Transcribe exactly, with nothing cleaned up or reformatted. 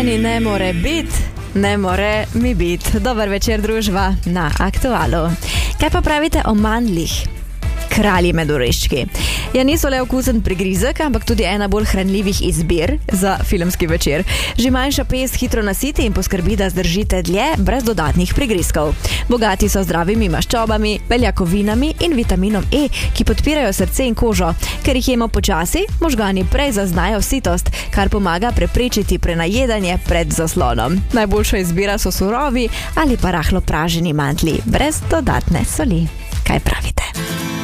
Meni ne more biti, ne more mi biti. Dober večer, družba na Aktualu. Kaj pa pravite o mandlih? Kralji med oreščki. Ja, niso le okusen prigrizek, ampak tudi ena bolj hranljivih izbir za filmski večer. Že manjša pest hitro nasiti in poskrbi, da zdržite dlje brez dodatnih prigrizkov. Bogati so zdravimi maščobami, beljakovinami in vitaminom E, ki podpirajo srce in kožo. Ker jih jemo počasi, možgani prej zaznajo sitost, kar pomaga preprečiti prenajedanje pred zaslonom. Najboljša izbira so surovi ali pa rahlo praženi mandlji, brez dodatne soli. Kaj pravite?